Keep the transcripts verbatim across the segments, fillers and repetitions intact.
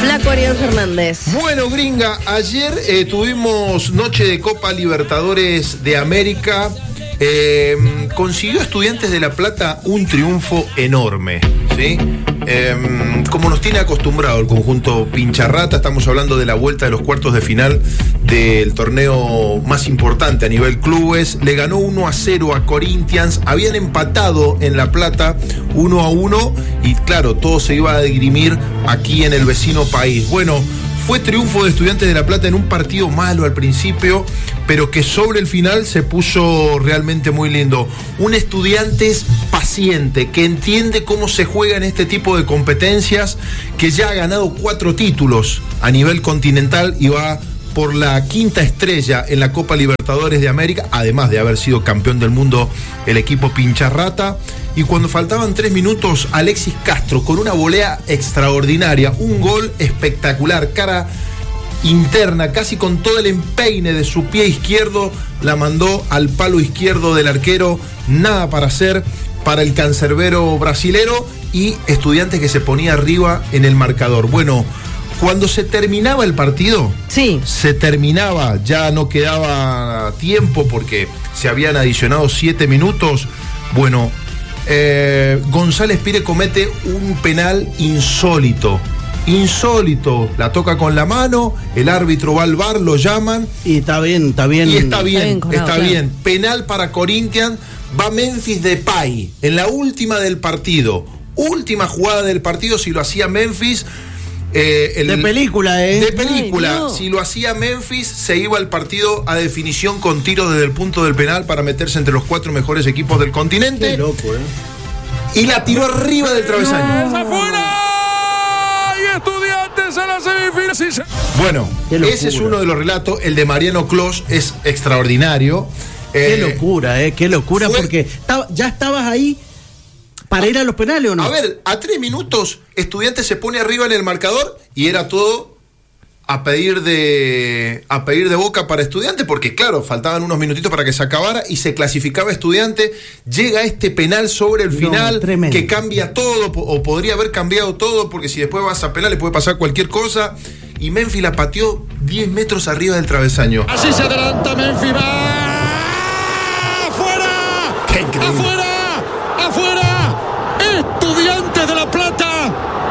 Flaco Ariel Fernández. Bueno, gringa, ayer eh, tuvimos noche de Copa Libertadores de América. Eh, consiguió Estudiantes de La Plata un triunfo enorme, ¿sí? Eh, como nos tiene acostumbrado el conjunto Pincharrata, estamos hablando de la vuelta de los cuartos de final del torneo más importante a nivel clubes. Le ganó uno a cero a Corinthians, habían empatado en La Plata uno a uno y claro, todo se iba a dirimir aquí en el vecino país. Bueno, fue triunfo de Estudiantes de La Plata en un partido malo al principio, pero que sobre el final se puso realmente muy lindo. Un Estudiantes paciente, que entiende cómo se juega en este tipo de competencias, que ya ha ganado cuatro títulos a nivel continental y va por la quinta estrella en la Copa Libertadores de América, además de haber sido campeón del mundo el equipo Pincharrata. Y cuando faltaban tres minutos, Alexis Castro, con una volea extraordinaria, un gol espectacular, cara interna, casi con todo el empeine de su pie izquierdo, la mandó al palo izquierdo del arquero. Nada para hacer para el cancerbero brasilero, y Estudiantes que se ponía arriba en el marcador. Bueno, cuando se terminaba el partido, sí. se terminaba, ya no quedaba tiempo porque se habían adicionado siete minutos. Bueno, eh, González Pire comete un penal insólito. Insólito, la toca con la mano, el árbitro va al V A R, lo llaman. Y está bien, está bien. Y está bien, está bien. Cobrado, Está claro. bien. Penal para Corinthians, va Memphis Depay en la última del partido. Última jugada del partido, si lo hacía Memphis. Eh, el, de película, ¿eh? De película. Ay, no. Si lo hacía Memphis, se iba al partido a definición con tiros desde el punto del penal para meterse entre los cuatro mejores equipos del continente. Qué loco, ¿eh? Y la tiró arriba del travesaño. ¡Es afuera! ¡Y Estudiantes a la semifinal! Bueno, Qué locura. ese es uno de los relatos. El de Mariano Clos es extraordinario. Qué Eh, locura, ¿eh? Qué locura, fue- porque estaba, ya estabas ahí para ir a los penales, ¿o no? A ver, a tres minutos, Estudiantes se pone arriba en el marcador y era todo a pedir de a pedir de boca para Estudiantes, porque claro, faltaban unos minutitos para que se acabara y se clasificaba Estudiantes. Llega este penal sobre el No, final tremendo. que cambia todo, po- o podría haber cambiado todo, porque si después vas a penales puede pasar cualquier cosa. Y Memphis la pateó diez metros arriba del travesaño. Así se adelanta Memphis, va afuera, Qué increíble. afuera, afuera. Estudiantes de La Plata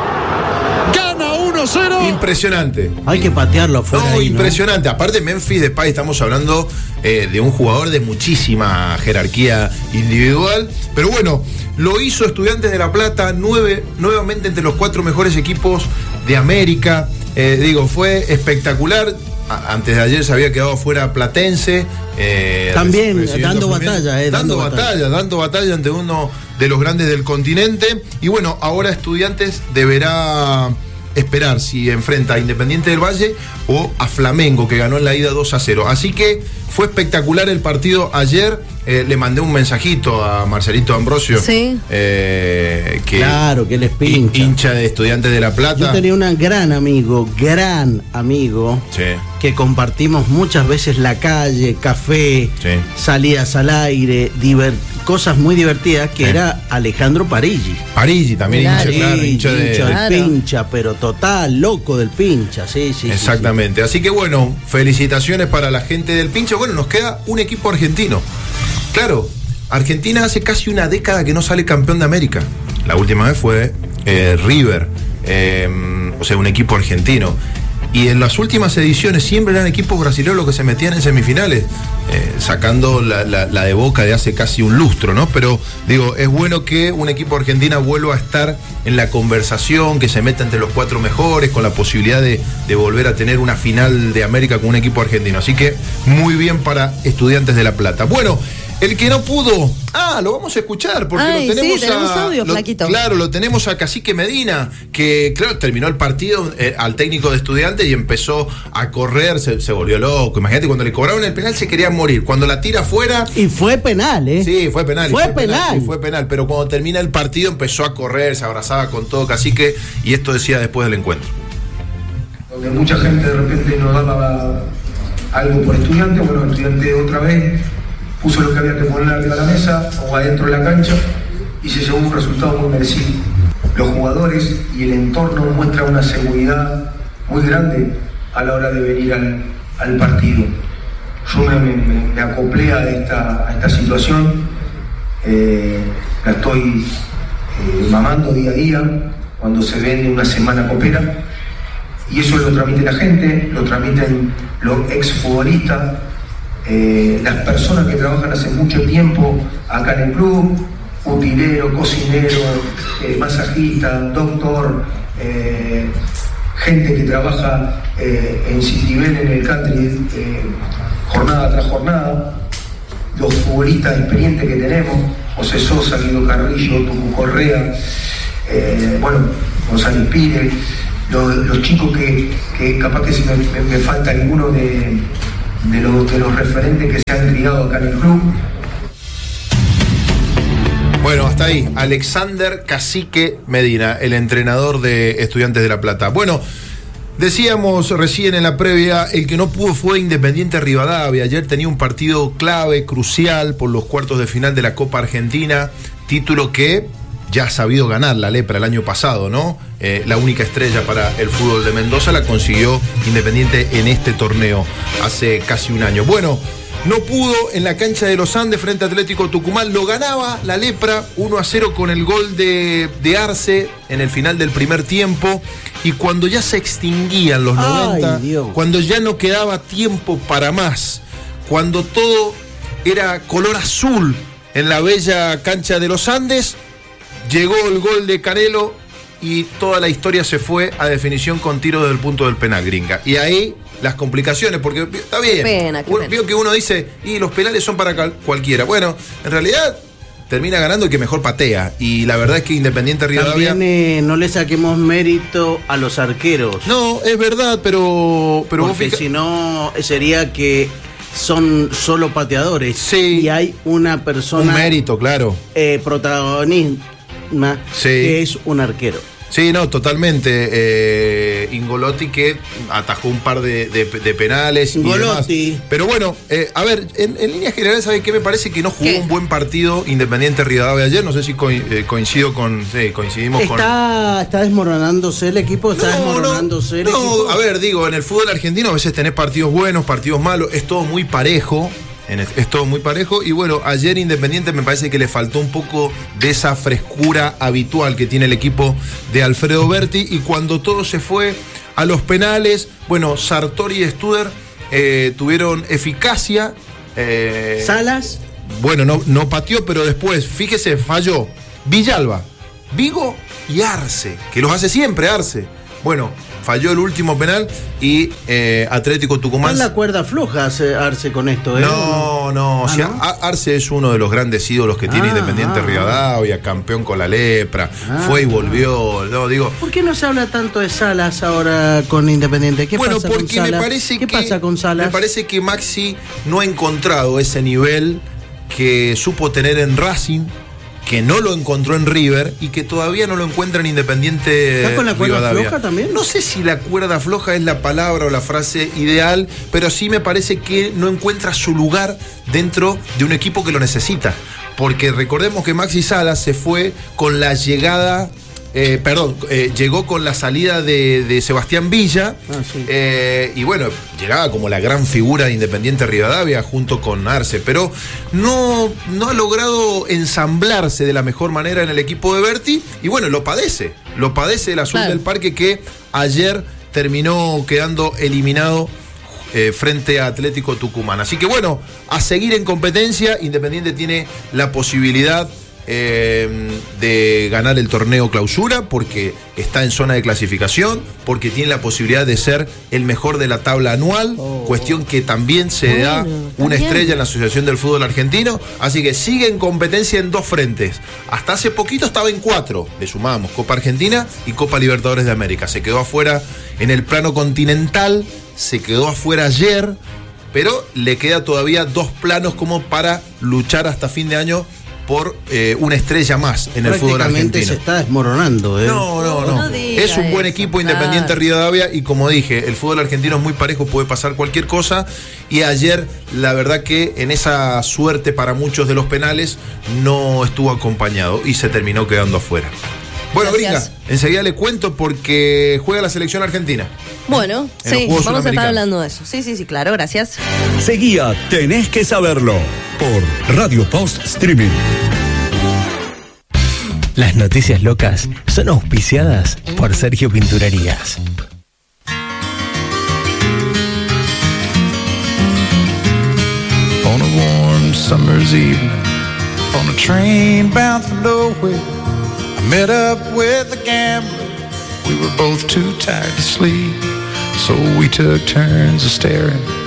gana uno cero. Impresionante. Hay que patearlo afuera. No, ahí, impresionante. Aparte, Memphis Depay, estamos hablando eh, de un jugador de muchísima jerarquía individual. Pero bueno, lo hizo Estudiantes de La Plata, nueve, nuevamente entre los cuatro mejores equipos de América. Eh, digo, fue espectacular. A- Antes de ayer se había quedado fuera Platense. eh, También, recibiendo dando sufrimiento. batalla, eh, dando, dando batalla, batalla. dando batalla ante uno de los grandes del continente. Y bueno, ahora Estudiantes deberá esperar si enfrenta a Independiente del Valle o a Flamengo, que ganó en la ida dos a cero. Así que fue espectacular el partido ayer. Eh, le mandé un mensajito a Marcelito Ambrosio, Sí. eh, que Claro, que les pincha. hincha de Estudiantes de La Plata. Yo tenía un gran amigo, gran amigo, Sí. que compartimos muchas veces la calle, café, Sí. salidas al aire, diver- cosas muy divertidas, que Sí. era Alejandro Parigi. Parigi también Claro. hincha, claro, hincha de... hincha del Claro. pincha, pero total, loco del pincha, sí, sí. sí, Exactamente. Así que bueno, felicitaciones para la gente del pincho. Bueno, nos queda un equipo argentino. Claro, Argentina hace casi una década que no sale campeón de América. La última vez fue eh, River, eh, o sea, un equipo argentino. Y en las últimas ediciones siempre eran equipos brasileños los que se metían en semifinales, eh, sacando la, la, la de Boca de hace casi un lustro, ¿no? Pero digo, es bueno que un equipo argentino vuelva a estar en la conversación, que se meta entre los cuatro mejores, con la posibilidad de, de volver a tener una final de América con un equipo argentino. Así que muy bien para Estudiantes de La Plata. Bueno, el que no pudo, ah, lo vamos a escuchar, porque Ay, lo tenemos sí, tenemos a. audio, lo- Flaquito. Claro, lo tenemos a Cacique Medina, que claro, terminó el partido eh, al técnico de Estudiantes y empezó a correr, se, se volvió loco. Imagínate, cuando le cobraron el penal se quería morir. Cuando la tira afuera. Y fue penal, ¿eh? Sí, fue penal. y Fue penal. sí, fue penal, pero cuando termina el partido empezó a correr, se abrazaba con todo Cacique, y esto decía después del encuentro. Donde mucha gente de repente nos daba algo por Estudiante, bueno, Estudiante otra vez puso lo que había que poner arriba de la mesa o adentro de la cancha y se llevó un resultado muy merecido. Los jugadores y el entorno muestran una seguridad muy grande a la hora de venir al, al partido. Yo me, me, me acoplé a esta, a esta situación, eh, la estoy eh, mamando día a día cuando se vende una semana copera, y eso lo transmite la gente, lo transmiten los exfutbolistas, eh, las personas que trabajan hace mucho tiempo acá en el club, utilero, cocinero, eh, masajista, doctor, eh, gente que trabaja eh, en Citibel, en el country, eh, jornada tras jornada, los futbolistas experientes que tenemos, José Sosa, Guido Carrillo, Tucu Correa, eh, bueno, González Pires, los, los chicos que, que capaz que si me, me, me falta alguno de, de, los, de los referentes que se han criado acá en el club. Bueno, hasta ahí, Alexander Cacique Medina, el entrenador de Estudiantes de La Plata. Bueno, decíamos recién en la previa, el que no pudo fue Independiente Rivadavia. Ayer tenía un partido clave, crucial, por los cuartos de final de la Copa Argentina, título que ya ha sabido ganar la Lepra el año pasado, ¿no? Eh, la única estrella para el fútbol de Mendoza la consiguió Independiente en este torneo hace casi un año. Bueno, no pudo en la cancha de los Andes frente a Atlético Tucumán, lo ganaba la Lepra uno a cero con el gol de, de Arce en el final del primer tiempo, y cuando ya se extinguían los noventa, ay, cuando ya no quedaba tiempo para más, cuando todo era color azul en la bella cancha de los Andes, llegó el gol de Canelo y toda la historia se fue a definición con tiro desde el punto del penal, Gringa. Y ahí las complicaciones, porque está bien, pena, uno, veo que uno dice, y los penales son para cualquiera. Bueno, en realidad termina ganando el que mejor patea, y la verdad es que Independiente Rivadavia... También eh, no le saquemos mérito a los arqueros. No, es verdad, pero... pero porque vos fija... si no, sería que son solo pateadores. Sí. Y hay una persona... Un mérito, claro. Eh, protagonista, sí, que es un arquero. Sí, no, totalmente. Eh, Ingolotti, que atajó un par de, de, de penales. Ingolotti. Y demás. Pero bueno, eh, a ver, en, en líneas generales, ¿sabes qué? Me parece que no jugó ¿Qué? un buen partido Independiente Rivadavia ayer. No sé si co coincido con. Sí, coincidimos está, con. ¿Está desmoronándose el equipo? ¿Está no, desmoronándose no, el no, equipo? A ver, digo, en el fútbol argentino a veces tenés partidos buenos, partidos malos. Es todo muy parejo. Es todo muy parejo, y bueno, ayer Independiente me parece que le faltó un poco de esa frescura habitual que tiene el equipo de Alfredo Berti, y cuando todo se fue a los penales, bueno, Sartori y Studer eh, tuvieron eficacia. Eh, ¿Salas? Bueno, no, no pateó, pero después, fíjese, falló Villalba, Vigo y Arce, que los hace siempre Arce. Bueno, falló el último penal y eh, Atlético Tucumán... ¿Está en la cuerda floja Arce con esto? ¿eh? No, no, o sea, ¿no? Arce es uno de los grandes ídolos que tiene ah, Independiente ah, Rivadavia, campeón con la Lepra, ah, fue y volvió, no, digo... ¿Por qué no se habla tanto de Salas ahora con Independiente? ¿Qué bueno, pasa porque con Salas? me parece ¿Qué que, pasa con Salas? Me parece que Maxi no ha encontrado ese nivel que supo tener en Racing, que no lo encontró en River y que todavía no lo encuentra en Independiente. ¿Está con la cuerda Rivadavia. floja también? No sé si la cuerda floja es la palabra o la frase ideal, pero sí me parece que no encuentra su lugar dentro de un equipo que lo necesita. Porque recordemos que Maxi Salas se fue con la llegada... Eh, perdón, eh, llegó con la salida de, de Sebastián Villa, ah, sí. eh, y bueno, llegaba como la gran figura de Independiente Rivadavia junto con Arce, pero no, no ha logrado ensamblarse de la mejor manera en el equipo de Berti, y bueno, lo padece, lo padece el Azul claro. del Parque, que ayer terminó quedando eliminado eh, frente a Atlético Tucumán. Así que bueno, a seguir en competencia. Independiente tiene la posibilidad Eh, de ganar el torneo clausura, porque está en zona de clasificación, porque tiene la posibilidad de ser el mejor de la tabla anual, oh. cuestión que también se bueno, da una también. estrella en la Asociación del Fútbol Argentino, así que sigue en competencia en dos frentes. Hasta hace poquito estaba en cuatro, le sumamos Copa Argentina y Copa Libertadores de América. Se quedó afuera en el plano continental, se quedó afuera ayer, pero le queda todavía dos planos como para luchar hasta fin de año por eh, una estrella más en el fútbol argentino. Se está desmoronando, ¿eh? No, no, no. no es un buen eso, equipo Independiente claro. Rivadavia, y como dije, el fútbol argentino es muy parejo, puede pasar cualquier cosa, y ayer la verdad que en esa suerte para muchos de los penales no estuvo acompañado y se terminó quedando afuera. Bueno, Gracias. Gringa, enseguida le cuento porque juega la selección argentina. Bueno, En los sí, Juegos vamos a estar Sudamericanos. hablando de eso. Sí, sí, sí, claro, gracias. Seguía Tenés que saberlo por Radio Post Streaming. Las noticias locas son auspiciadas por Sergio Pinturerías. On a warm summer's evening, on a train bound for nowhere, I met up with a gambler. We were both too tired to sleep, so we took turns of staring